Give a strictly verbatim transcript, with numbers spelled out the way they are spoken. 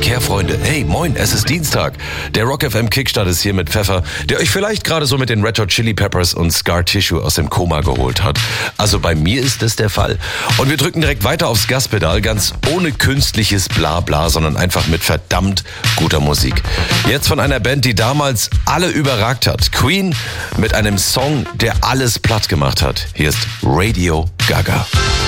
Verkehrfreunde, hey, moin, es ist Dienstag. Der Rock F M Kickstart ist hier mit Pfeffer, der euch vielleicht gerade so mit den Red Hot Chili Peppers und Scar Tissue aus dem Koma geholt hat. Also bei mir ist es der Fall. Und wir drücken direkt weiter aufs Gaspedal, ganz ohne künstliches Blabla, sondern einfach mit verdammt guter Musik. Jetzt von einer Band, die damals alle überragt hat. Queen mit einem Song, der alles platt gemacht hat. Hier ist Radio Gaga.